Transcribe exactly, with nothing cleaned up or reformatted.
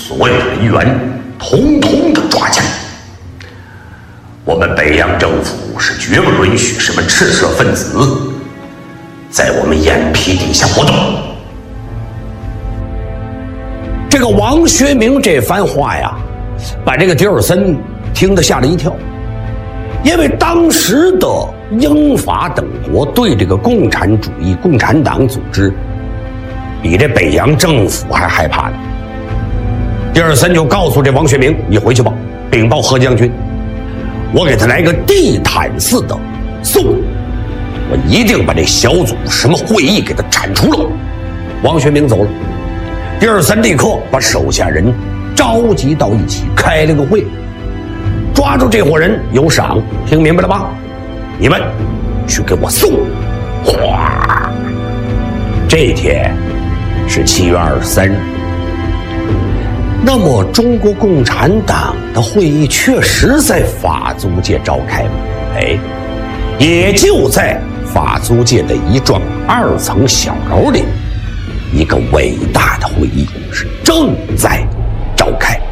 所有的人员统统的抓起来。我们北洋政府是绝不允许什么赤色分子在我们眼皮底下活动。 这个王学明这番话呀，把这个迪尔森听得吓了一跳，因为当时的英法等国对这个共产主义共产党组织比这北洋政府还害怕呢。迪尔森就告诉这王学明：“你回去吧，禀报何将军，我给他来个地毯式的送，我一定把这小组什么会议给他铲除了。”王学明走了，迪尔森立刻把手下人召集到一起，开了个会，抓住这伙人有赏，听明白了吧？你们去给我送！哗！这天是七月二十三日。那么，中国共产党的会议确实在法租界召开吗？哎，也就在法租界的一幢二层小楼里，一个伟大的会议是正在召开。